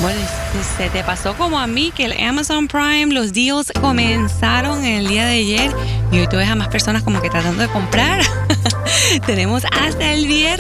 Bueno, se te pasó como a mí que el Amazon Prime, los deals comenzaron el día de ayer y hoy tú ves a más personas como que tratando de comprar. Tenemos hasta el viernes